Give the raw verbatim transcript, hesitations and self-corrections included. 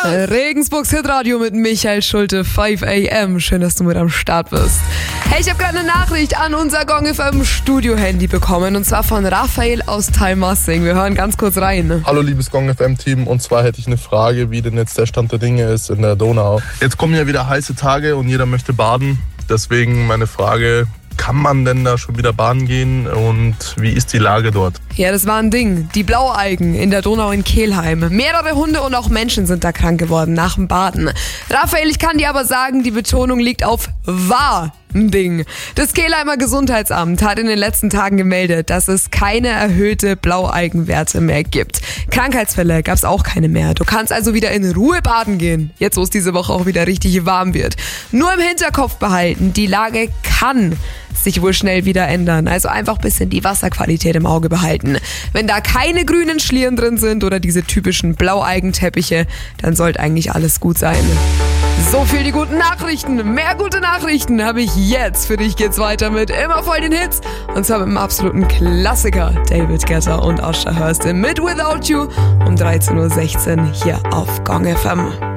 Regensburgs Hitradio mit Michael Schulte, fünf a m. Schön, dass du mit am Start bist. Hey, ich habe gerade eine Nachricht an unser Gong F M Studio-Handy bekommen, und zwar von Raphael aus Talmassing. Wir hören ganz kurz rein. Hallo liebes Gong F M-Team, und zwar hätte ich eine Frage, wie denn jetzt der Stand der Dinge ist in der Donau. Jetzt kommen ja wieder heiße Tage und jeder möchte baden. Deswegen meine Frage: Kann man denn da schon wieder baden gehen und wie ist die Lage dort? Ja, das war ein Ding. Die Blaualgen in der Donau in Kelheim. Mehrere Hunde und auch Menschen sind da krank geworden nach dem Baden. Raphael, ich kann dir aber sagen, die Betonung liegt auf war ein Ding. Das Kelheimer Gesundheitsamt hat in den letzten Tagen gemeldet, dass es keine erhöhte Blaualgenwerte mehr gibt. Krankheitsfälle gab es auch keine mehr. Du kannst also wieder in Ruhe baden gehen, jetzt wo es diese Woche auch wieder richtig warm wird. Nur im Hinterkopf behalten, die Lage kann sich wohl schnell wieder ändern. Also einfach ein bisschen die Wasserqualität im Auge behalten. Wenn da keine grünen Schlieren drin sind oder diese typischen Blaualgenteppiche, dann sollte eigentlich alles gut sein. So viel die guten Nachrichten. Mehr gute Nachrichten habe ich jetzt. Für dich geht's weiter mit immer voll den Hits. Und zwar mit dem absoluten Klassiker David Guetta und Usher Hurst mit Without You um dreizehn Uhr sechzehn hier auf Gong F M.